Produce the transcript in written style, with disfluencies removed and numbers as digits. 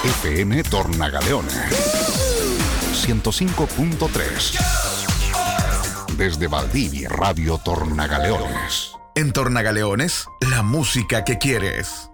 FM Tornagaleones 105.3. Desde Valdivia, Radio Tornagaleones. En Tornagaleones, la música que quieres.